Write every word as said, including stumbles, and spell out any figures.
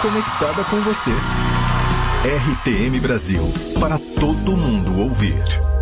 conectada com você. R T M Brasil, para todo mundo ouvir.